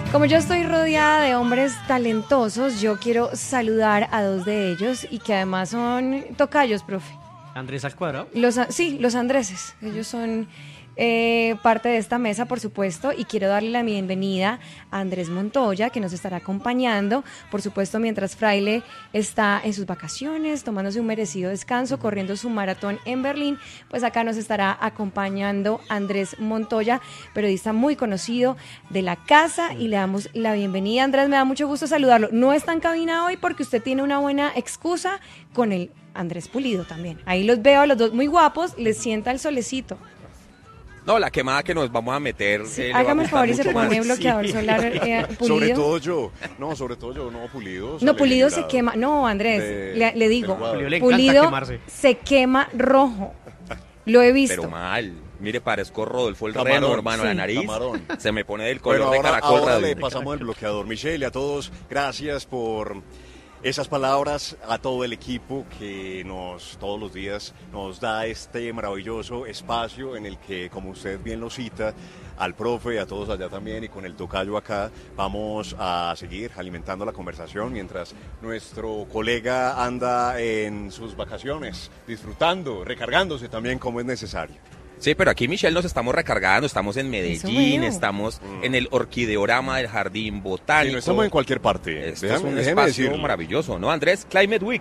Como yo estoy rodeada de hombres talentosos, yo quiero saludar a dos de ellos y que además son tocayos, profe. ¿Andrés al cuadrado? Sí, los Andreses. Ellos son parte de esta mesa, por supuesto, y quiero darle la bienvenida a Andrés Montoya, que nos estará acompañando, por supuesto, mientras Fraile está en sus vacaciones, tomándose un merecido descanso, corriendo su maratón en Berlín. Pues acá nos estará acompañando Andrés Montoya, periodista muy conocido de la casa, y le damos la bienvenida. Andrés, me da mucho gusto saludarlo. No está en cabina hoy porque usted tiene una buena excusa con el Andrés Pulido también. Ahí los veo a los dos muy guapos, les sienta el solecito. No, la quemada que nos vamos a meter. Sí, hágame el favor y se pone bloqueador solar Pulido. Sobre todo yo, no, Pulido. No, Pulido se quema. No, Andrés, le digo, Pulido se quema rojo. Lo he visto. Pero mal. Mire, parezco Rodolfo el Reno, hermano, sí. La nariz se me pone del color bueno, de caracol. Ahora le pasamos el bloqueador. Michelle, a todos, gracias por esas palabras, a todo el equipo que todos los días nos da este maravilloso espacio en el que, como usted bien lo cita, al profe, a todos allá también y con el tocayo acá, vamos a seguir alimentando la conversación mientras nuestro colega anda en sus vacaciones, disfrutando, recargándose también como es necesario. Sí, pero aquí, Michelle, nos estamos recargando, estamos en Medellín, estamos en el orquideorama del Jardín Botánico. Sí, no estamos en cualquier parte. Esto es un espacio maravilloso, ¿no, Andrés? Climate Week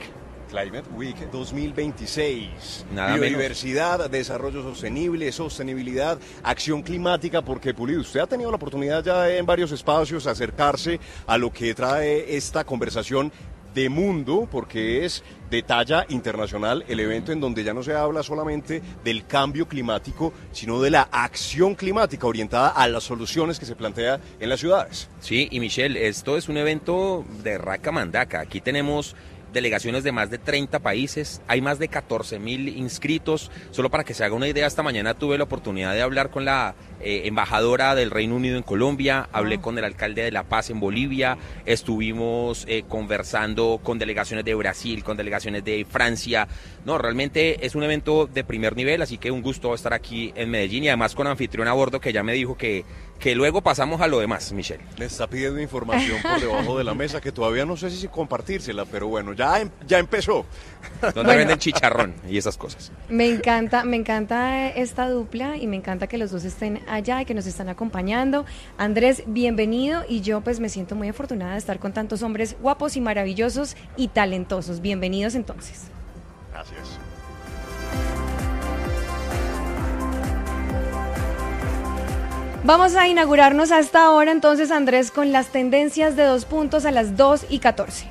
2026. Biodiversidad, menos. Desarrollo sostenible, sostenibilidad, acción climática, porque Pulido, usted ha tenido la oportunidad ya en varios espacios de acercarse a lo que trae esta conversación de mundo, porque es de talla internacional el evento en donde ya no se habla solamente del cambio climático, sino de la acción climática orientada a las soluciones que se plantea en las ciudades. Sí, y Michelle, esto es un evento de raca mandaca. Aquí tenemos delegaciones de más de 30 países, hay más de 14.000 inscritos. Solo para que se haga una idea, esta mañana tuve la oportunidad de hablar con la embajadora del Reino Unido en Colombia, hablé con el alcalde de La Paz en Bolivia, estuvimos conversando con delegaciones de Brasil, con delegaciones de Francia. No, realmente es un evento de primer nivel, así que un gusto estar aquí en Medellín y además con anfitrión a bordo que ya me dijo que luego pasamos a lo demás, Michelle. Me está pidiendo información por debajo de la mesa que todavía no sé si compartírsela, pero bueno, ya empezó. Donde venden chicharrón y esas cosas. Me encanta esta dupla y me encanta que los dos estén allá y que nos están acompañando. Andrés, bienvenido, y yo pues me siento muy afortunada de estar con tantos hombres guapos y maravillosos y talentosos. Bienvenidos entonces. Gracias. Vamos a inaugurarnos a esta hora entonces, Andrés, con las tendencias de 2 puntos a las 2:14.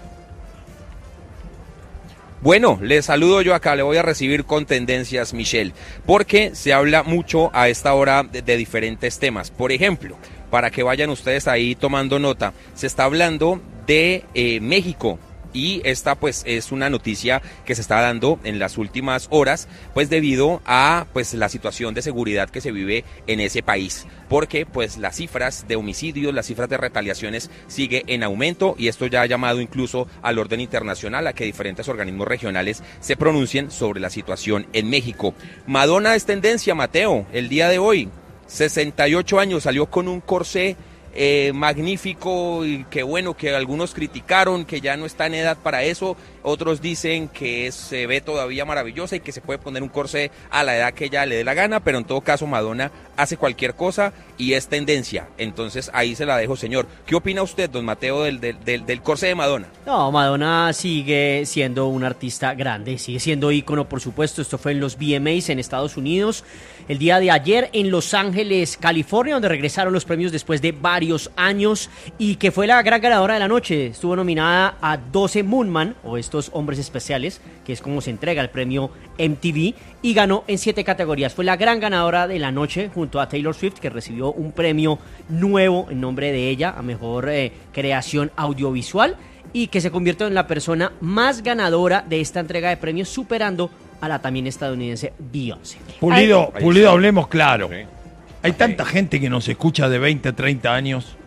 Bueno, les saludo yo acá, le voy a recibir con tendencias, Michelle, porque se habla mucho a esta hora de diferentes temas. Por ejemplo, para que vayan ustedes ahí tomando nota, se está hablando de México. Y esta pues es una noticia que se está dando en las últimas horas, pues debido a pues la situación de seguridad que se vive en ese país, porque pues las cifras de homicidios, las cifras de retaliaciones sigue en aumento, y esto ya ha llamado incluso al orden internacional a que diferentes organismos regionales se pronuncien sobre la situación en México. Madonna es tendencia, Mateo, el día de hoy, 68 años, salió con un corsé magnífico, y que bueno, que algunos criticaron que ya no está en edad para eso, otros dicen que se ve todavía maravillosa y que se puede poner un corsé a la edad que ella le dé la gana, pero en todo caso Madonna hace cualquier cosa y es tendencia. Entonces ahí se la dejo, señor. ¿Qué opina usted, don Mateo, del corsé de Madonna? No, Madonna sigue siendo una artista grande, sigue siendo ícono, por supuesto. Esto fue en los VMAs en Estados Unidos el día de ayer en Los Ángeles, California, donde regresaron los premios después de varios años, y que fue la gran ganadora de la noche. Estuvo nominada a 12 Moonman, o estos hombres especiales, que es como se entrega el premio MTV, y ganó en 7 categorías. Fue la gran ganadora de la noche junto a Taylor Swift, que recibió un premio nuevo en nombre de ella a mejor creación audiovisual, y que se convirtió en la persona más ganadora de esta entrega de premios, superando a la también estadounidense Beyoncé. Pulido, hablemos claro. Hay tanta gente que nos escucha de 20, 30 años.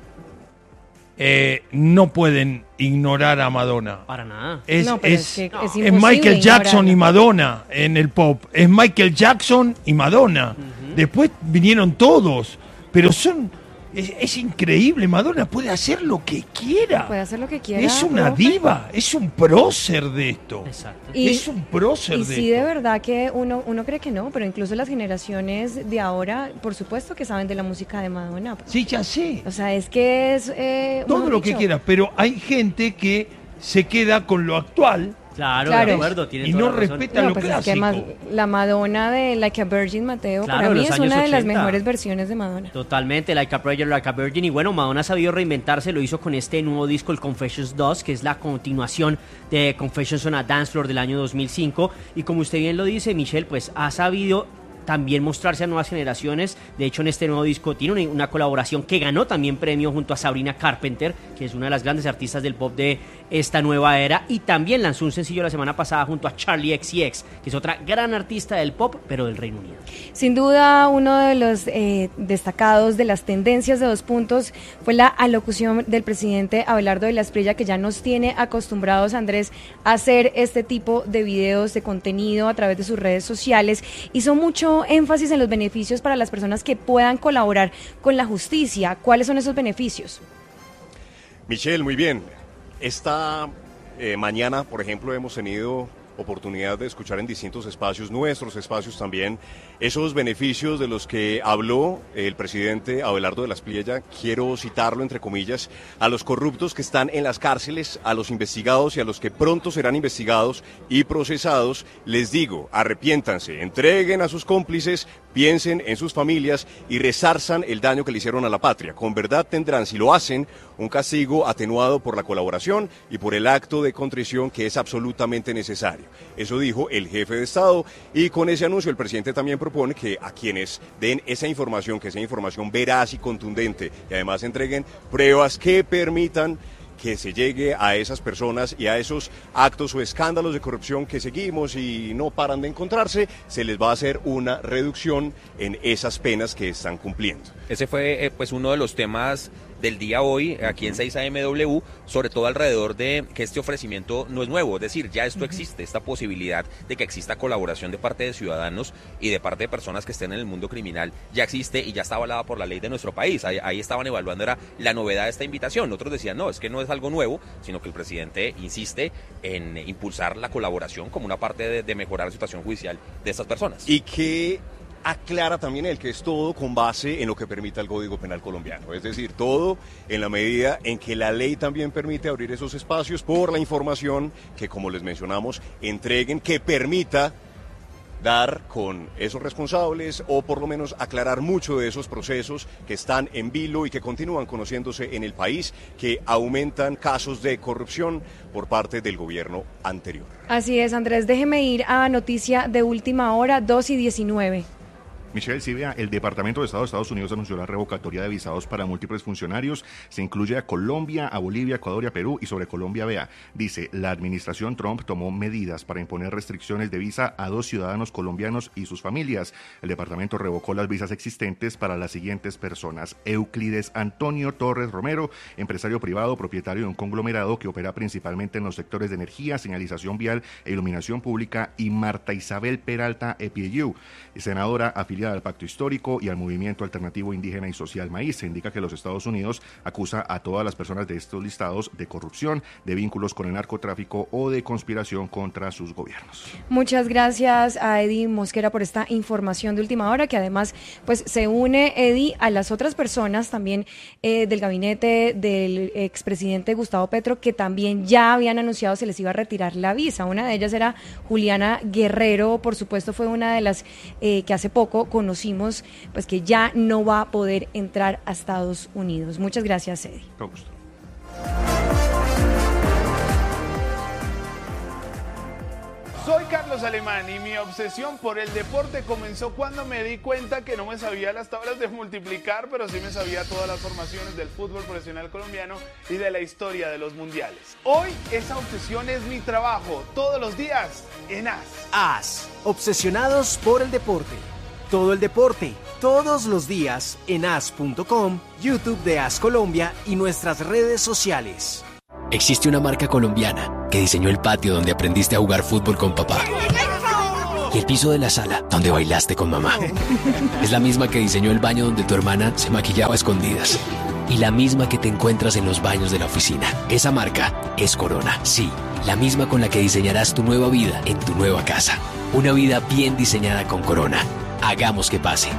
No pueden ignorar a Madonna. Para nada. Es imposible Michael Jackson ignorarla. y Madonna en el pop. Es Michael Jackson y Madonna. Después vinieron todos. Pero son Es increíble, Madonna puede hacer lo que quiera. Puede hacer lo que quiera. Es una profe. diva, es un prócer de esto. Exacto. Es un prócer y de sí, esto. de verdad que uno cree que no, pero incluso las generaciones de ahora, por supuesto que saben de la música de Madonna. Sí, ya sé. O sea, es que es... Todo mejor lo que dicho, quieras, pero hay gente que se queda con lo actual Claro, Claro. de acuerdo, tiene y toda no la razón. respeta No, lo pues clásico. es que la Madonna de Like a Virgin, Mateo, Claro, para mí los es años una de las 80. mejores versiones de Madonna. Totalmente, Like a Prayer, Like a Virgin. Y bueno, Madonna ha sabido reinventarse, lo hizo con este nuevo disco, el Confessions 2, que es la continuación de Confessions on a Dance Floor del año 2005. Y como usted bien lo dice, Michelle, pues ha sabido también mostrarse a nuevas generaciones. De hecho, en este nuevo disco tiene una colaboración que ganó también premio junto a Sabrina Carpenter, que es una de las grandes artistas del pop de esta nueva era, y también lanzó un sencillo la semana pasada junto a Charlie XCX, que es otra gran artista del pop, pero del Reino Unido. Sin duda, uno de los destacados de las tendencias de 2 puntos fue la alocución del presidente Abelardo de la Espriella, que ya nos tiene acostumbrados, Andrés, a hacer este tipo de videos, de contenido a través de sus redes sociales. Hizo mucho énfasis en los beneficios para las personas que puedan colaborar con la justicia. ¿Cuáles son esos beneficios? Michelle, muy bien. Esta mañana, por ejemplo, hemos tenido oportunidad de escuchar en distintos espacios, nuestros espacios también, esos beneficios de los que habló el presidente Abelardo de la Espriella. Quiero citarlo entre comillas: a los corruptos que están en las cárceles, a los investigados y a los que pronto serán investigados y procesados, les digo, arrepiéntanse, entreguen a sus cómplices, piensen en sus familias y resarzan el daño que le hicieron a la patria. Con verdad tendrán, si lo hacen, un castigo atenuado por la colaboración y por el acto de contrición que es absolutamente necesario. Eso dijo el jefe de Estado, y con ese anuncio el presidente también propone que a quienes den esa información, que sea información veraz y contundente, y además entreguen pruebas que permitan que se llegue a esas personas y a esos actos o escándalos de corrupción que seguimos y no paran de encontrarse, se les va a hacer una reducción en esas penas que están cumpliendo. Ese fue pues uno de los temas del día hoy aquí en 6am, sobre todo alrededor de que este ofrecimiento no es nuevo, es decir, ya esto existe, esta posibilidad de que exista colaboración de parte de ciudadanos y de parte de personas que estén en el mundo criminal, ya existe y ya está avalada por la ley de nuestro país. Ahí estaban evaluando, era la novedad de esta invitación. Otros decían, no, es que no es algo nuevo, sino que el presidente insiste en impulsar la colaboración como una parte de mejorar la situación judicial de estas personas. Y que aclara también el que es todo con base en lo que permita el Código Penal colombiano, es decir, todo en la medida en que la ley también permite abrir esos espacios por la información que, como les mencionamos, entreguen, que permita dar con esos responsables o por lo menos aclarar mucho de esos procesos que están en vilo y que continúan conociéndose en el país, que aumentan casos de corrupción por parte del gobierno anterior. Así es, Andrés, déjeme ir a noticia de última hora, 2:19. Michelle, sí, vea, el Departamento de Estado de Estados Unidos anunció la revocatoria de visados para múltiples funcionarios. Se incluye a Colombia, a Bolivia, Ecuador y a Perú. Y sobre Colombia, vea, dice, la administración Trump tomó medidas para imponer restricciones de visa a 2 ciudadanos colombianos y sus familias. El departamento revocó las visas existentes para las siguientes personas: Euclides Antonio Torres Romero, empresario privado, propietario de un conglomerado que opera principalmente en los sectores de energía, señalización vial e iluminación pública, y Marta Isabel Peralta Epiellú, senadora afiliada al Pacto Histórico y al Movimiento Alternativo Indígena y Social Maíz. Se indica que los Estados Unidos acusa a todas las personas de estos listados de corrupción, de vínculos con el narcotráfico o de conspiración contra sus gobiernos. Muchas gracias a Eddie Mosquera por esta información de última hora, que además pues se une, Eddie, a las otras personas también del gabinete del expresidente Gustavo Petro, que también ya habían anunciado se les iba a retirar la visa. Una de ellas era Juliana Guerrero, por supuesto fue una de las que hace poco conocimos pues que ya no va a poder entrar a Estados Unidos. Muchas gracias, Eddie. Con gusto. Soy Carlos Alemán y mi obsesión por el deporte comenzó cuando me di cuenta que no me sabía las tablas de multiplicar, pero sí me sabía todas las formaciones del fútbol profesional colombiano y de la historia de los mundiales. Hoy esa obsesión es mi trabajo, todos los días en AS. AS, obsesionados por el deporte. Todo el deporte, todos los días en as.com, YouTube de AS Colombia y nuestras redes sociales. Existe una marca colombiana que diseñó el patio donde aprendiste a jugar fútbol con papá. Y el piso de la sala, donde bailaste con mamá. Es la misma que diseñó el baño donde tu hermana se maquillaba a escondidas. Y la misma que te encuentras en los baños de la oficina. Esa marca es Corona. Sí, la misma con la que diseñarás tu nueva vida en tu nueva casa. Una vida bien diseñada con Corona. Hagamos que pase.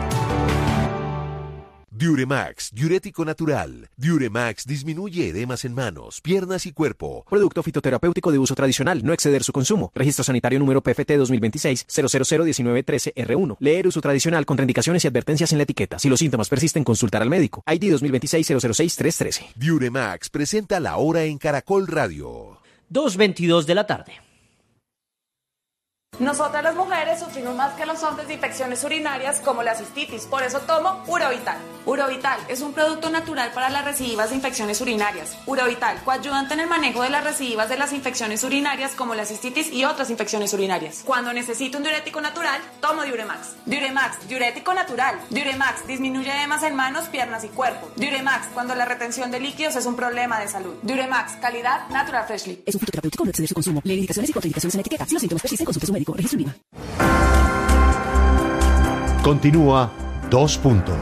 Diuremax, diurético natural. Diuremax disminuye edemas en manos, piernas y cuerpo. Producto fitoterapéutico de uso tradicional, no exceder su consumo. Registro sanitario número PFT 2026-0001913R1. Leer uso tradicional, contraindicaciones y advertencias en la etiqueta. Si los síntomas persisten, consultar al médico. ID 2026-006-313. Diuremax presenta La Hora en Caracol Radio. 2:22 de la tarde. Nosotras las mujeres sufrimos más que los hombres de infecciones urinarias como la cistitis, por eso tomo Urovital. Urovital es un producto natural para las recidivas de infecciones urinarias. Urovital, coayudante en el manejo de las recidivas de las infecciones urinarias como la cistitis y otras infecciones urinarias. Cuando necesito un diurético natural, tomo Diuremax. Diuremax, diurético natural. Diuremax disminuye edemas en manos, piernas y cuerpo. Diuremax, cuando la retención de líquidos es un problema de salud. Diuremax, calidad Natural Freshly. Es un fitoterapéutico, no exceder su consumo. Lee indicaciones y contraindicaciones en la etiqueta. Si los síntomas persisten, consulte a su médico. Registro INVIMA. Continúa 2 puntos.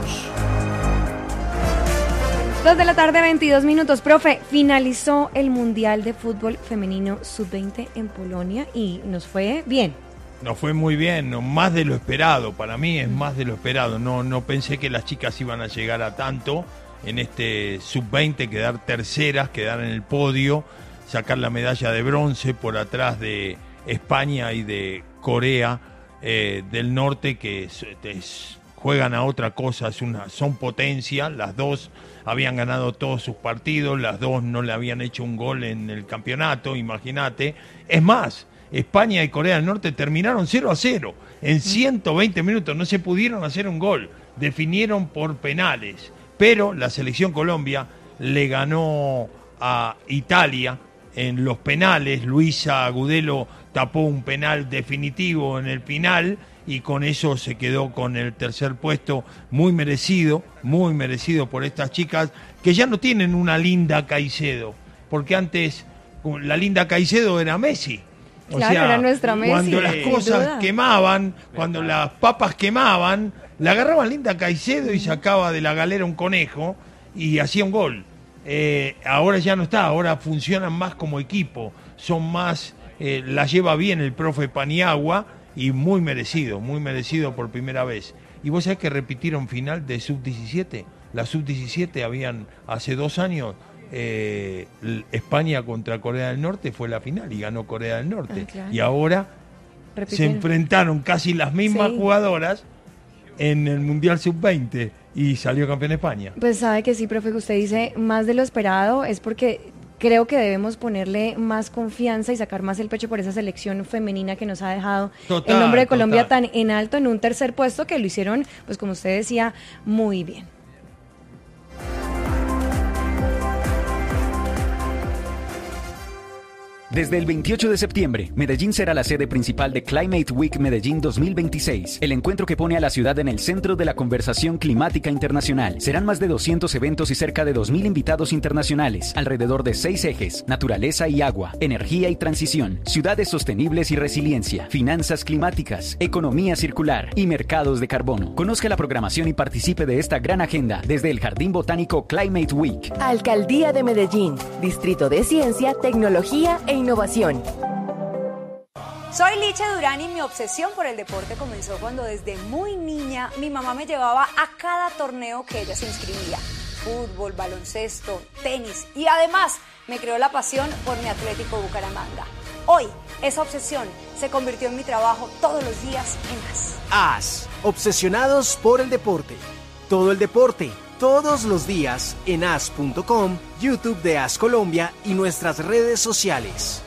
2 de la tarde, 22 minutos. Profe, finalizó el Mundial de Fútbol Femenino Sub-20 en Polonia y nos fue bien. Nos fue muy bien, más de lo esperado. Para mí es más de lo esperado. No pensé que las chicas iban a llegar a tanto en este Sub-20, quedar terceras, quedar en el podio, sacar la medalla de bronce por atrás de España y de Corea del Norte, que juegan a otra cosa, son potencia. Las dos habían ganado todos sus partidos, las dos no le habían hecho un gol en el campeonato, imagínate. Es más, España y Corea del Norte terminaron 0-0 en 120 minutos, no se pudieron hacer un gol, definieron por penales, pero la selección Colombia le ganó a Italia en los penales. Luisa Agudelo tapó un penal definitivo en el final y con eso se quedó con el tercer puesto, muy merecido por estas chicas que ya no tienen una Linda Caicedo, porque antes la Linda Caicedo era Messi. O claro, sea, era nuestra Messi, cuando las cosas quemaban, cuando las papas quemaban, la agarraba Linda Caicedo y sacaba de la galera un conejo y hacía un gol. Ahora ya no está, ahora funcionan más como equipo, son más, la lleva bien el profe Paniagua y muy merecido por primera vez. Y vos sabés que repitieron final de Sub-17, la Sub-17 habían hace 2 años, España contra Corea del Norte fue la final y ganó Corea del Norte. Claro. Y ahora se enfrentaron casi las mismas jugadoras en el Mundial Sub-20 y salió campeón España. Pues sabe que sí, profe, que usted dice más de lo esperado, es porque creo que debemos ponerle más confianza y sacar más el pecho por esa selección femenina que nos ha dejado el nombre de Colombia tan en alto en un tercer puesto, que lo hicieron, pues como usted decía, muy bien. Desde el 28 de septiembre, Medellín será la sede principal de Climate Week Medellín 2026, el encuentro que pone a la ciudad en el centro de la conversación climática internacional. Serán más de 200 eventos y cerca de 2.000 invitados internacionales, alrededor de 6 ejes: naturaleza y agua, energía y transición, ciudades sostenibles y resiliencia, finanzas climáticas, economía circular y mercados de carbono. Conozca la programación y participe de esta gran agenda desde el Jardín Botánico Climate Week. Alcaldía de Medellín, Distrito de Ciencia, Tecnología e Innovación. Soy Licha Durán y mi obsesión por el deporte comenzó cuando desde muy niña mi mamá me llevaba a cada torneo que ella se inscribía. Fútbol, baloncesto, tenis y además me creó la pasión por mi Atlético Bucaramanga. Hoy esa obsesión se convirtió en mi trabajo todos los días en AS. AS, obsesionados por el deporte. Todo el deporte, todos los días en as.com, YouTube de AS Colombia y nuestras redes sociales.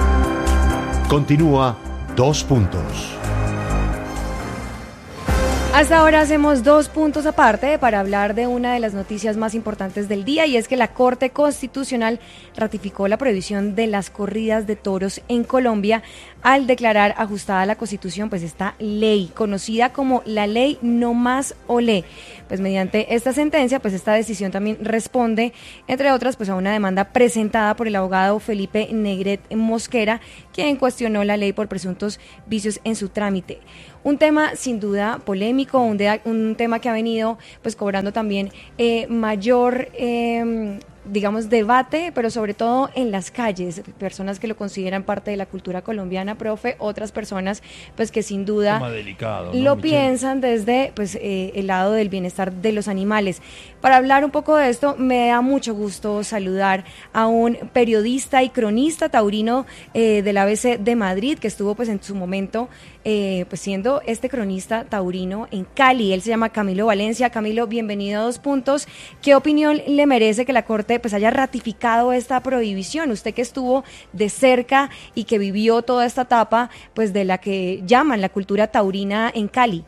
Continúa 2 puntos. Hasta ahora hacemos 2 puntos aparte para hablar de una de las noticias más importantes del día, y es que la Corte Constitucional ratificó la prohibición de las corridas de toros en Colombia al declarar ajustada a la Constitución pues esta ley conocida como la Ley No Más Olé. Pues mediante esta sentencia, pues esta decisión también responde, entre otras, pues a una demanda presentada por el abogado Felipe Negret Mosquera, quien cuestionó la ley por presuntos vicios en su trámite. Un tema sin duda polémico, un tema que ha venido pues cobrando también mayor digamos, debate, pero sobre todo en las calles, personas que lo consideran parte de la cultura colombiana, profe, otras personas pues que sin duda delicado, ¿no, lo Michelle? piensan desde pues el lado del bienestar de los animales. Para hablar un poco de esto, me da mucho gusto saludar a un periodista y cronista taurino del ABC de Madrid, que estuvo pues en su momento pues siendo este cronista taurino en Cali. Él se llama Camilo Valencia. Camilo, bienvenido a 2 puntos. ¿Qué opinión le merece que la Corte pues haya ratificado esta prohibición? Usted que estuvo de cerca y que vivió toda esta etapa pues de la que llaman la cultura taurina en Cali.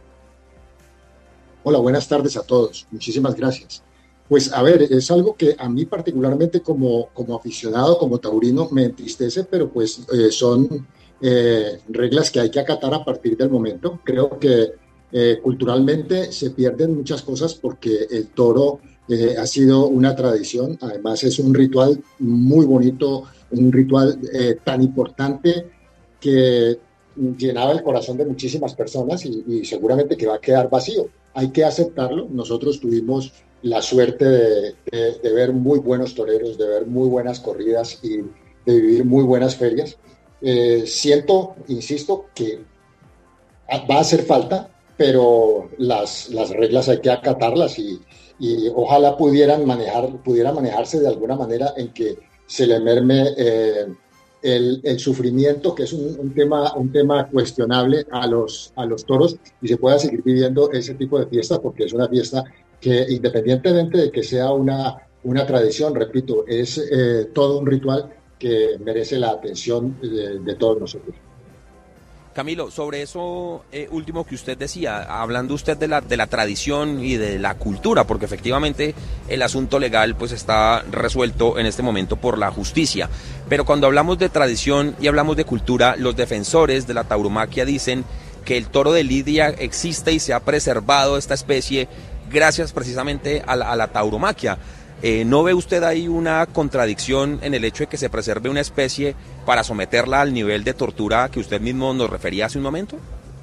Hola, buenas tardes a todos. Muchísimas gracias. Pues a ver, es algo que a mí particularmente como aficionado, como taurino, me entristece, pero pues son reglas que hay que acatar a partir del momento. Creo que culturalmente se pierden muchas cosas porque el toro ha sido una tradición, además es un ritual muy bonito, un ritual tan importante que llenaba el corazón de muchísimas personas y seguramente que va a quedar vacío. Hay que aceptarlo. Nosotros tuvimos la suerte de ver muy buenos toreros, de ver muy buenas corridas y de vivir muy buenas ferias. Insisto, que va a hacer falta, pero las reglas hay que acatarlas y ojalá pudiera manejarse de alguna manera en que se le merme el sufrimiento, que es un tema cuestionable a los toros, y se pueda seguir viviendo ese tipo de fiesta, porque es una fiesta que, independientemente de que sea una tradición, repito, es todo un ritual que merece la atención de todos nosotros. Camilo, sobre eso último que usted decía, hablando usted de la tradición y de la cultura, porque efectivamente el asunto legal pues está resuelto en este momento por la justicia, pero cuando hablamos de tradición y hablamos de cultura, los defensores de la tauromaquia dicen que el toro de lidia existe y se ha preservado esta especie gracias precisamente a la tauromaquia. ¿No ve usted ahí una contradicción en el hecho de que se preserve una especie para someterla al nivel de tortura que usted mismo nos refería hace un momento?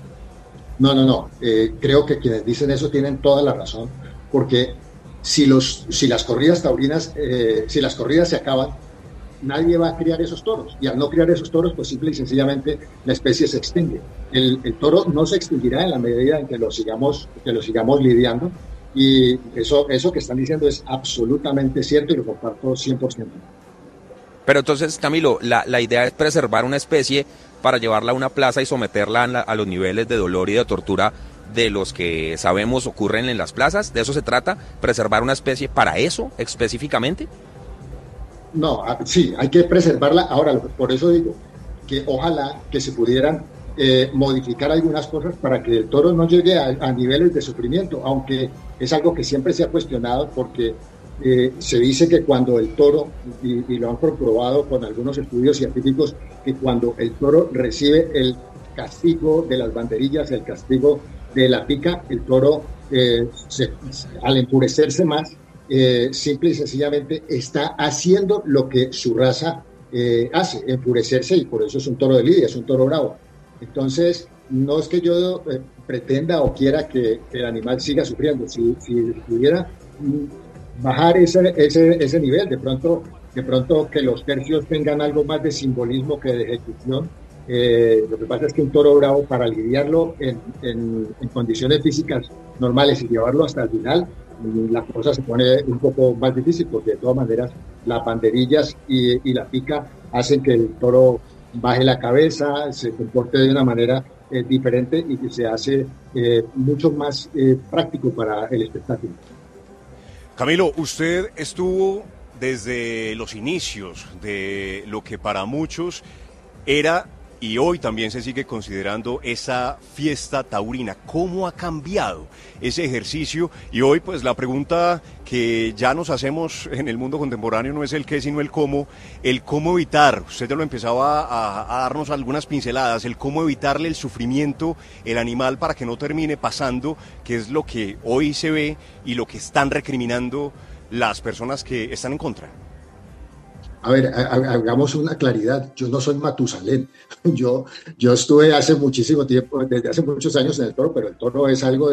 No. Creo que quienes dicen eso tienen toda la razón, porque si las corridas taurinas, si las corridas se acaban, nadie va a criar esos toros, y al no criar esos toros, pues simple y sencillamente la especie se extingue. El toro no se extinguirá en la medida en que lo sigamos lidiando. Y eso que están diciendo es absolutamente cierto y lo comparto 100%. Pero entonces, Camilo, la idea es preservar una especie para llevarla a una plaza y someterla a los niveles de dolor y de tortura de los que sabemos ocurren en las plazas. ¿De eso se trata? ¿Preservar una especie para eso específicamente? No, sí, hay que preservarla. Ahora, por eso digo que ojalá que se pudieran modificar algunas cosas para que el toro no llegue a niveles de sufrimiento, aunque es algo que siempre se ha cuestionado, porque se dice que cuando el toro, y lo han comprobado con algunos estudios científicos, que cuando el toro recibe el castigo de las banderillas, el castigo de la pica, el toro al enfurecerse más, simple y sencillamente está haciendo lo que su raza hace, enfurecerse, y por eso es un toro de lidia, es un toro bravo. Entonces, no es que yo pretenda o quiera que el animal siga sufriendo. Si pudiera bajar ese nivel, de pronto que los tercios tengan algo más de simbolismo que de ejecución. Lo que pasa es que un toro bravo, para lidiarlo en condiciones físicas normales y llevarlo hasta el final, la cosa se pone un poco más difícil, porque de todas maneras las banderillas y la pica hacen que el toro baje la cabeza, se comporte de una manera diferente y que se hace mucho más práctico para el espectáculo. Camilo, usted estuvo desde los inicios de lo que para muchos era y hoy también se sigue considerando esa fiesta taurina. ¿Cómo ha cambiado ese ejercicio? Y hoy pues la pregunta que ya nos hacemos en el mundo contemporáneo no es el qué, sino el cómo evitar. Usted ya lo empezaba a darnos algunas pinceladas, el cómo evitarle el sufrimiento al animal para que no termine pasando, que es lo que hoy se ve y lo que están recriminando las personas que están en contra. A ver, hagamos una claridad. Yo no soy Matusalén. Yo estuve hace muchísimo tiempo, desde hace muchos años en el toro, pero el toro es algo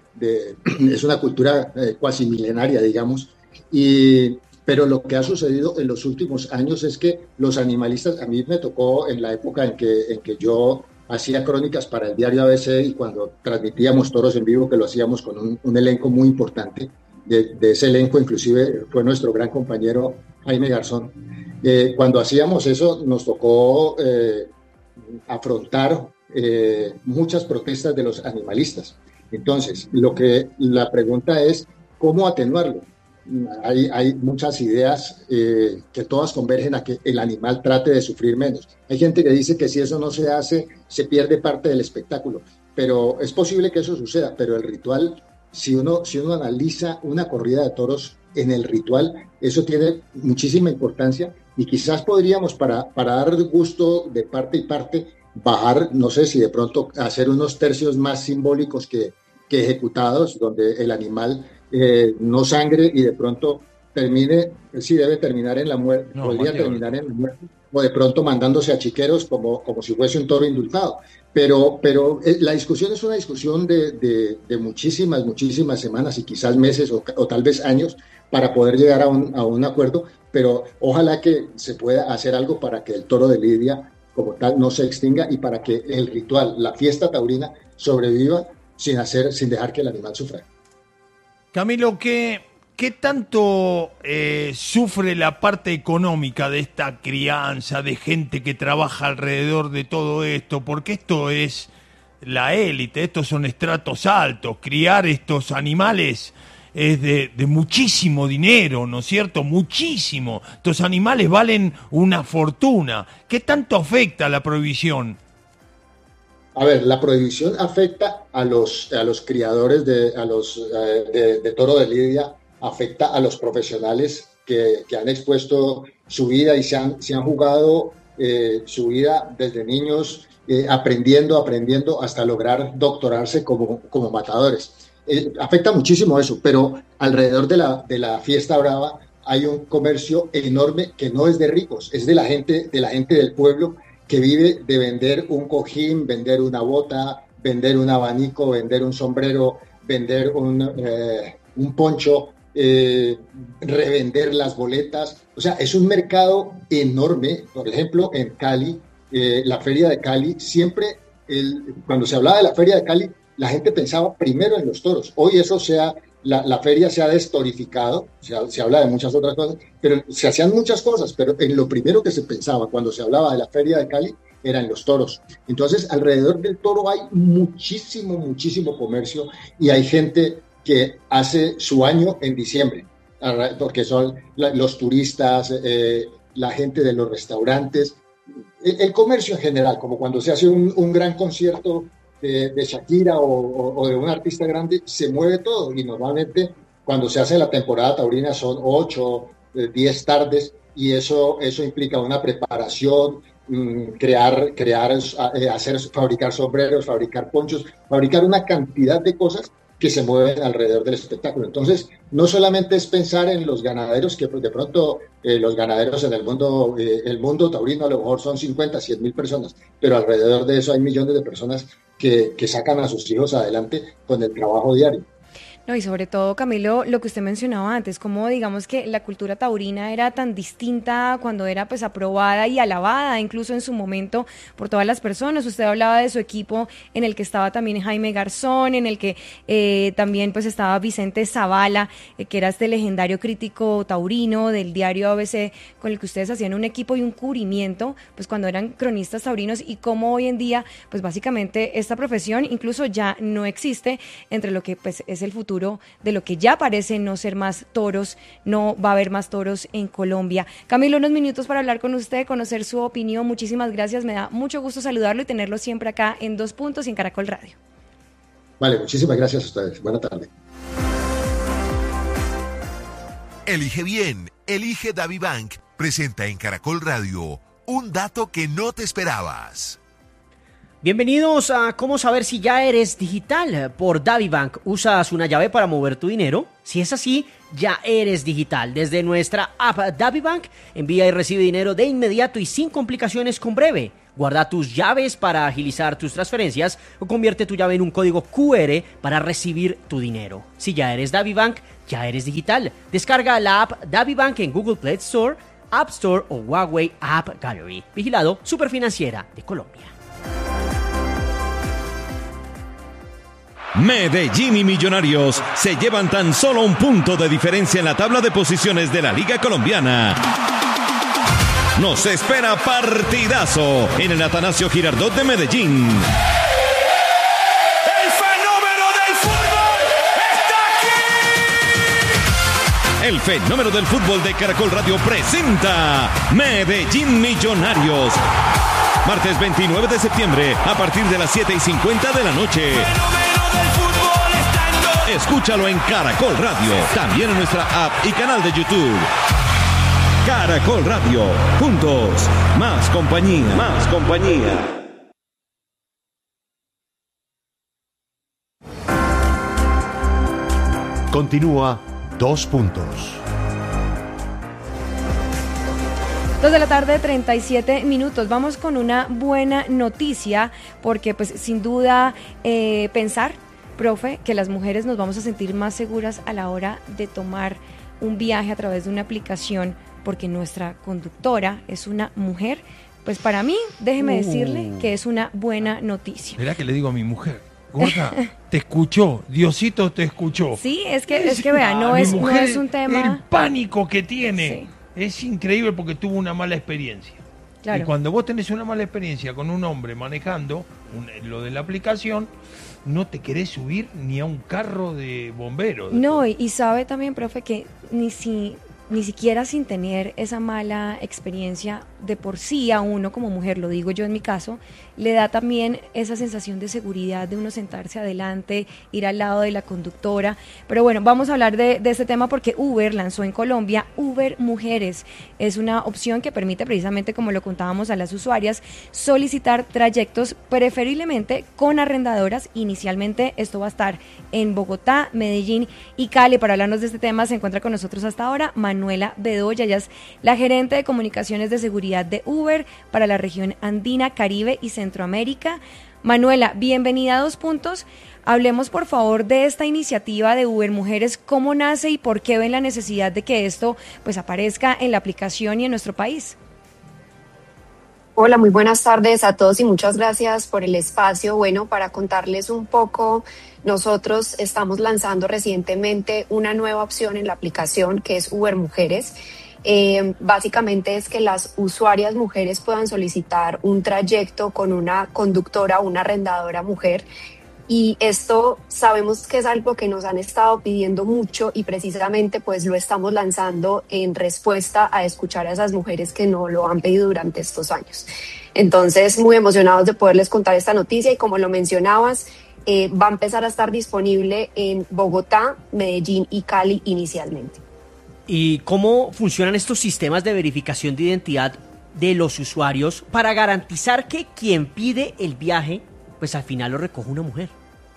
es una cultura cuasi milenaria, digamos. Pero lo que ha sucedido en los últimos años es que los animalistas, a mí me tocó en la época en que yo hacía crónicas para el diario ABC y cuando transmitíamos toros en vivo, que lo hacíamos con un elenco muy importante. De ese elenco inclusive fue nuestro gran compañero Jaime Garzón. Cuando hacíamos eso nos tocó afrontar muchas protestas de los animalistas. Entonces, la pregunta es ¿cómo atenuarlo? Hay muchas ideas que todas convergen a que el animal trate de sufrir menos. Hay gente que dice que si eso no se hace, se pierde parte del espectáculo, pero es posible que eso suceda, pero el ritual, si uno analiza una corrida de toros en el ritual, eso tiene muchísima importancia y quizás podríamos, para dar gusto de parte y parte, bajar, no sé si de pronto hacer unos tercios más simbólicos que ejecutados, donde el animal no sangre y de pronto debe terminar en la muerte, podría terminar en la muerte, o de pronto mandándose a chiqueros como si fuese un toro indultado. Pero la discusión es una discusión de muchísimas semanas y quizás meses o tal vez años para poder llegar a un acuerdo, pero ojalá que se pueda hacer algo para que el toro de Lidia como tal no se extinga y para que el ritual, la fiesta taurina, sobreviva sin dejar que el animal sufra. Camilo, ¿qué tanto sufre la parte económica de esta crianza, de gente que trabaja alrededor de todo esto? Porque esto es la élite, estos son estratos altos. Criar estos animales es de muchísimo dinero, ¿no es cierto? Muchísimo. Estos animales valen una fortuna. ¿Qué tanto afecta la prohibición? A ver, la prohibición afecta a los criadores de toro de lidia, afecta a los profesionales que han expuesto su vida y se han jugado su vida desde niños, aprendiendo hasta lograr doctorarse como matadores. Afecta muchísimo eso, pero alrededor de la fiesta brava hay un comercio enorme que no es de ricos, es de la gente del pueblo que vive de vender un cojín, vender una bota, vender un abanico, vender un sombrero, vender un poncho, revender las boletas. O sea, es un mercado enorme. Por ejemplo, en Cali, la Feria de Cali, siempre, cuando se hablaba de la Feria de Cali, la gente pensaba primero en los toros. Hoy eso la feria se ha destorificado, se habla de muchas otras cosas, pero se hacían muchas cosas, pero en lo primero que se pensaba cuando se hablaba de la Feria de Cali era en los toros. Entonces, alrededor del toro hay muchísimo comercio y hay gente que hace su año en diciembre, porque son los turistas, la gente de los restaurantes, el comercio en general, como cuando se hace un gran concierto de Shakira o de un artista grande, se mueve todo y normalmente cuando se hace la temporada taurina son 8, 10 tardes y eso implica una preparación, fabricar sombreros, fabricar ponchos, fabricar una cantidad de cosas que se mueven alrededor del espectáculo. Entonces, no solamente es pensar en los ganaderos, que de pronto los ganaderos en el mundo taurino a lo mejor son 50, 100 mil personas, pero alrededor de eso hay millones de personas que sacan a sus hijos adelante con el trabajo diario. No, y sobre todo, Camilo, lo que usted mencionaba antes, como digamos que la cultura taurina era tan distinta cuando era pues aprobada y alabada, incluso en su momento por todas las personas. Usted hablaba de su equipo en el que estaba también Jaime Garzón, en el que también pues estaba Vicente Zavala, que era este legendario crítico taurino del diario ABC, con el que ustedes hacían un equipo y un cubrimiento, pues cuando eran cronistas taurinos, y cómo hoy en día, pues básicamente esta profesión incluso ya no existe entre lo que pues es el futuro futuro de lo que ya parece no ser más toros, no va a haber más toros en Colombia. Camilo, unos minutos para hablar con usted, conocer su opinión. Muchísimas gracias, me da mucho gusto saludarlo y tenerlo siempre acá en 2 Puntos y en Caracol Radio. Vale, muchísimas gracias a ustedes. Buena tarde. Elige bien, elige DaviBank. Presenta en Caracol Radio un dato que no te esperabas. Bienvenidos a Cómo saber si ya eres digital por DaviBank. ¿Usas una llave para mover tu dinero? Si es así, ya eres digital. Desde nuestra app DaviBank, envía y recibe dinero de inmediato y sin complicaciones con Breve. Guarda tus llaves para agilizar tus transferencias o convierte tu llave en un código QR para recibir tu dinero. Si ya eres DaviBank, ya eres digital. Descarga la app DaviBank en Google Play Store, App Store o Huawei App Gallery. Vigilado Superfinanciera de Colombia. Medellín y Millonarios se llevan tan solo un punto de diferencia en la tabla de posiciones de la Liga Colombiana. Nos espera partidazo en el Atanasio Girardot de Medellín. ¡El fenómeno del fútbol está aquí! El fenómeno del fútbol de Caracol Radio presenta Medellín Millonarios. Martes 29 de septiembre a partir de las 7:50 de la noche. Escúchalo en Caracol Radio, también en nuestra app y canal de YouTube. Caracol Radio, juntos, más compañía, más compañía. Continúa 2 Puntos. 2 de la tarde, 37 minutos. Vamos con una buena noticia porque pues sin duda pensar, profe, que las mujeres nos vamos a sentir más seguras a la hora de tomar un viaje a través de una aplicación porque nuestra conductora es una mujer, pues para mí, déjeme decirle que es una buena noticia. ¿Verá que le digo a mi mujer? Gorda, te escuchó, Diosito te escuchó. Sí, es que vea, no es un tema... El pánico que tiene Sí. es increíble porque tuvo una mala experiencia. Claro. Y cuando vos tenés una mala experiencia con un hombre manejando lo de la aplicación, no te querés subir ni a un carro de bomberos. No, y sabe también, profe, que ni siquiera sin tener esa mala experiencia de por sí a uno como mujer, lo digo yo en mi caso, le da también esa sensación de seguridad de uno sentarse adelante, ir al lado de la conductora. Pero bueno, vamos a hablar de este tema porque Uber lanzó en Colombia Uber Mujeres. Es una opción que permite precisamente, como lo contábamos a las usuarias, solicitar trayectos preferiblemente con arrendadoras. Inicialmente esto va a estar en Bogotá, Medellín y Cali. Para hablarnos de este tema se encuentra con nosotros hasta ahora Manuela Bedoya. Ella es la gerente de comunicaciones de seguridad de Uber para la región andina, Caribe y Centroamérica. Manuela, bienvenida a 2 Puntos. Hablemos por favor de esta iniciativa de Uber Mujeres, cómo nace y por qué ven la necesidad de que esto pues aparezca en la aplicación y en nuestro país. Hola, muy buenas tardes a todos y muchas gracias por el espacio. Bueno, para contarles un poco, nosotros estamos lanzando recientemente una nueva opción en la aplicación que es Uber Mujeres. Básicamente es que las usuarias mujeres puedan solicitar un trayecto con una conductora, una arrendadora mujer. Y esto sabemos que es algo que nos han estado pidiendo mucho y precisamente pues lo estamos lanzando en respuesta a escuchar a esas mujeres que no lo han pedido durante estos años. Entonces, muy emocionados de poderles contar esta noticia y como lo mencionabas, va a empezar a estar disponible en Bogotá, Medellín y Cali inicialmente. ¿Y cómo funcionan estos sistemas de verificación de identidad de los usuarios para garantizar que quien pide el viaje, pues al final lo recoge una mujer?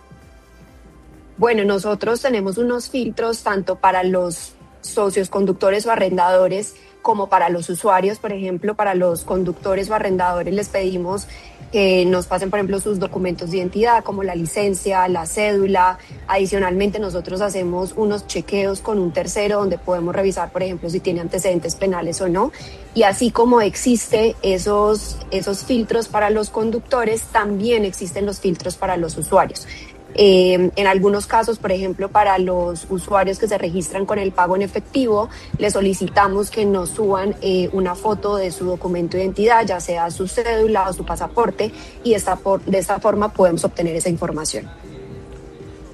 Bueno, nosotros tenemos unos filtros tanto para los socios, conductores o arrendadores como para los usuarios. Por ejemplo, para los conductores o arrendadores les pedimos que nos pasen, por ejemplo, sus documentos de identidad como la licencia, la cédula. Adicionalmente, nosotros hacemos unos chequeos con un tercero donde podemos revisar, por ejemplo, si tiene antecedentes penales o no. Y así como existe esos filtros para los conductores, también existen los filtros para los usuarios. En algunos casos, por ejemplo, para los usuarios que se registran con el pago en efectivo, les solicitamos que nos suban una foto de su documento de identidad, ya sea su cédula o su pasaporte, y de esta forma podemos obtener esa información.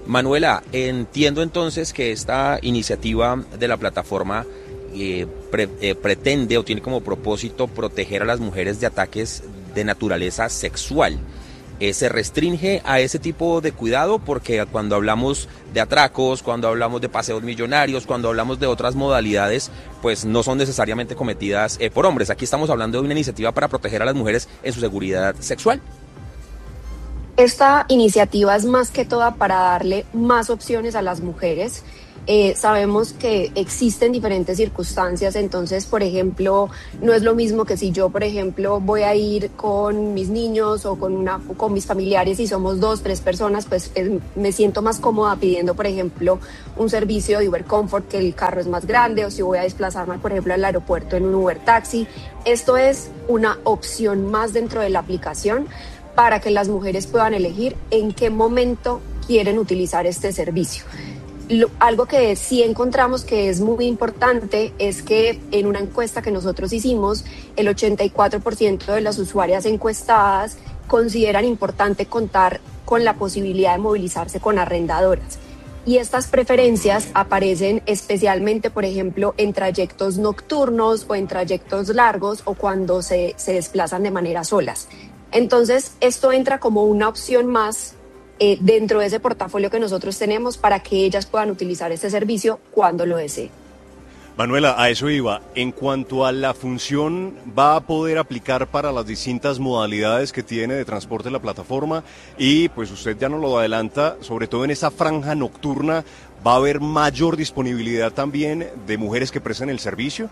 Manuela, entiendo entonces que esta iniciativa de la plataforma pretende o tiene como propósito proteger a las mujeres de ataques de naturaleza sexual. ¿Se restringe a ese tipo de cuidado? Porque cuando hablamos de atracos, cuando hablamos de paseos millonarios, cuando hablamos de otras modalidades, pues no son necesariamente cometidas por hombres. Aquí estamos hablando de una iniciativa para proteger a las mujeres en su seguridad sexual. Esta iniciativa es más que toda para darle más opciones a las mujeres. Sabemos que existen diferentes circunstancias, entonces, por ejemplo, no es lo mismo que si yo, por ejemplo, voy a ir con mis niños o con mis familiares y somos 2, 3 personas, pues me siento más cómoda pidiendo, por ejemplo, un servicio de Uber Comfort, que el carro es más grande, o si voy a desplazarme, por ejemplo, al aeropuerto en un Uber Taxi. Esto es una opción más dentro de la aplicación para que las mujeres puedan elegir en qué momento quieren utilizar este servicio. Algo que sí encontramos que es muy importante es que en una encuesta que nosotros hicimos, el 84% de las usuarias encuestadas consideran importante contar con la posibilidad de movilizarse con arrendadoras. Y estas preferencias aparecen especialmente, por ejemplo, en trayectos nocturnos o en trayectos largos o cuando se desplazan de manera solas. Entonces, esto entra como una opción más dentro de ese portafolio que nosotros tenemos para que ellas puedan utilizar este servicio cuando lo deseen. Manuela, a eso iba. En cuanto a la función, ¿va a poder aplicar para las distintas modalidades que tiene de transporte la plataforma? Y pues usted ya nos lo adelanta, sobre todo en esa franja nocturna, ¿va a haber mayor disponibilidad también de mujeres que presten el servicio?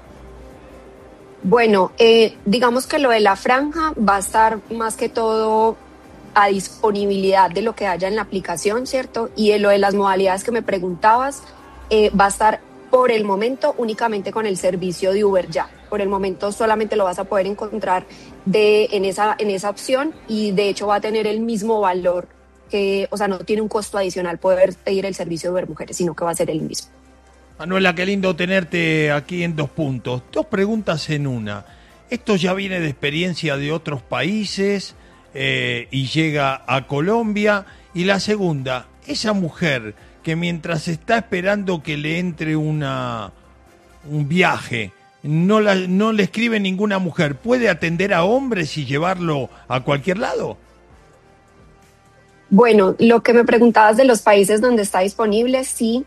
Bueno, digamos que lo de la franja va a estar más que todo a disponibilidad de lo que haya en la aplicación, ¿cierto? Y lo de las modalidades que me preguntabas, va a estar por el momento únicamente con el servicio de Uber Ya. Por el momento solamente lo vas a poder encontrar en esa opción y de hecho va a tener el mismo valor, o sea, no tiene un costo adicional poder pedir el servicio de Uber Mujeres, sino que va a ser el mismo. Manuela, qué lindo tenerte aquí en 2 puntos. 2 preguntas en una. ¿Esto ya viene de experiencia de otros países y llega a Colombia? Y la segunda, esa mujer que mientras está esperando que le entre un viaje, no le escribe ninguna mujer, ¿puede atender a hombres y llevarlo a cualquier lado? Bueno, lo que me preguntabas de los países donde está disponible, sí,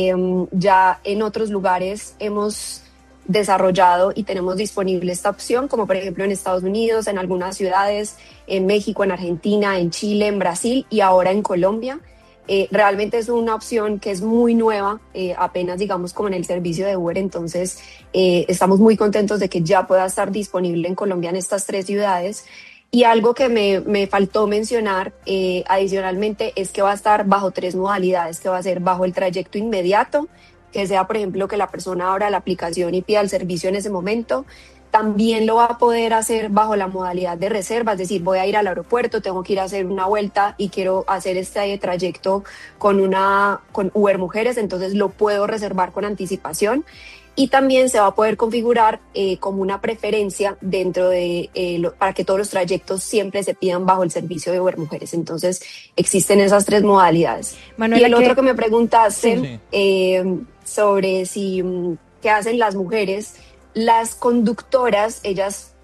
ya en otros lugares hemos desarrollado y tenemos disponible esta opción, como por ejemplo en Estados Unidos, en algunas ciudades, en México, en Argentina, en Chile, en Brasil y ahora en Colombia. Realmente es una opción que es muy nueva, apenas digamos como en el servicio de Uber, entonces estamos muy contentos de que ya pueda estar disponible en Colombia en estas 3 ciudades. Y algo que me faltó mencionar adicionalmente es que va a estar bajo 3 modalidades, que va a ser bajo el trayecto inmediato, que sea por ejemplo que la persona abra la aplicación y pida el servicio en ese momento. También lo va a poder hacer bajo la modalidad de reserva, es decir, voy a ir al aeropuerto, tengo que ir a hacer una vuelta y quiero hacer este trayecto con Uber Mujeres, entonces lo puedo reservar con anticipación. Y también se va a poder configurar como una preferencia dentro de para que todos los trayectos siempre se pidan bajo el servicio de Uber Mujeres. Entonces existen esas 3 modalidades. Manuela, y el otro que me preguntaste sobre qué hacen las mujeres, las conductoras, ellas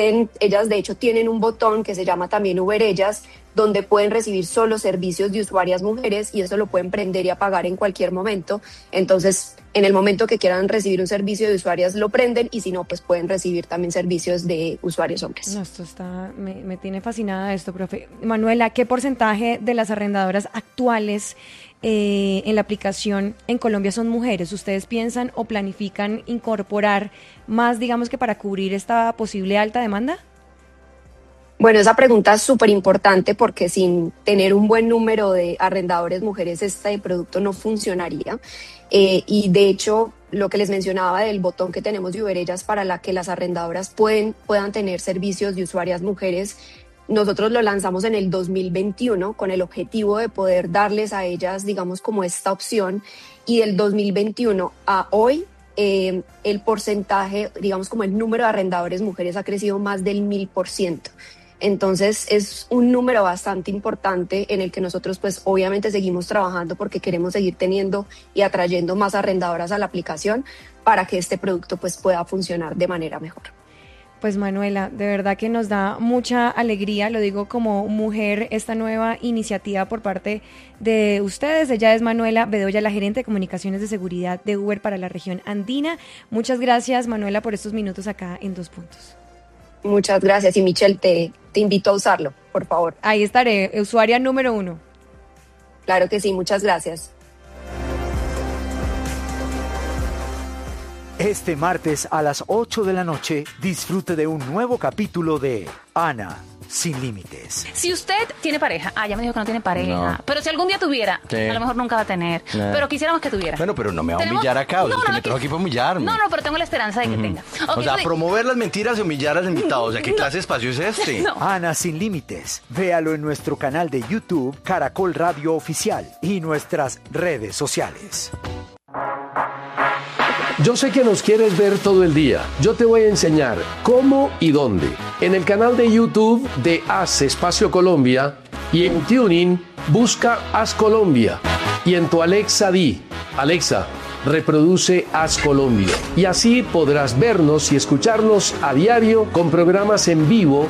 de hecho tienen un botón que se llama también Uber Ellas, donde pueden recibir solo servicios de usuarias mujeres y eso lo pueden prender y apagar en cualquier momento. Entonces, en el momento que quieran recibir un servicio de usuarias lo prenden y si no, pues pueden recibir también servicios de usuarios hombres. No, esto me tiene fascinada esto, profe. Manuela, ¿qué porcentaje de las arrendadoras actuales en la aplicación en Colombia son mujeres? ¿Ustedes piensan o planifican incorporar más, digamos que para cubrir esta posible alta demanda? Bueno, esa pregunta es súper importante porque sin tener un buen número de arrendadores mujeres este producto no funcionaría. Y de hecho, lo que les mencionaba del botón que tenemos de Uber Ellas para que las arrendadoras puedan tener servicios de usuarias mujeres, nosotros lo lanzamos en el 2021 con el objetivo de poder darles a ellas, digamos, como esta opción. Y del 2021 a hoy, el porcentaje, digamos, como el número de arrendadores mujeres ha crecido más del 1000%. Entonces es un número bastante importante en el que nosotros pues obviamente seguimos trabajando porque queremos seguir teniendo y atrayendo más arrendadoras a la aplicación para que este producto pues pueda funcionar de manera mejor. Pues Manuela, de verdad que nos da mucha alegría, lo digo como mujer, esta nueva iniciativa por parte de ustedes. Ella es Manuela Bedoya, la gerente de comunicaciones de seguridad de Uber para la región andina. Muchas gracias, Manuela, por estos minutos acá en 2 Puntos. Muchas gracias y Michelle, te invito a usarlo, por favor. Ahí estaré, usuaria número 1. Claro que sí, muchas gracias. Este martes a las 8 de la noche, disfrute de un nuevo capítulo de Ana sin límites. Si usted tiene pareja, ya me dijo que no tiene pareja, No. pero si algún día tuviera, Sí. a lo mejor nunca va a tener, pero quisiéramos que tuviera. Bueno, pero no me va a ¿Tenemos? humillar acá, o sea, No, es que no, me trajo aquí para humillarme. No, pero tengo la esperanza de que tenga. O sea, promover las mentiras y humillar al invitado, o sea, ¿qué clase de espacio es este? Ana sin límites. Véalo en nuestro canal de YouTube, Caracol Radio Oficial, y nuestras redes sociales. Yo sé que nos quieres ver todo el día. Yo te voy a enseñar cómo y dónde. En el canal de YouTube de Haz Espacio Colombia y en Tuning busca Haz Colombia. Y en tu Alexa di, Alexa, reproduce Haz Colombia. Y así podrás vernos y escucharnos a diario con programas en vivo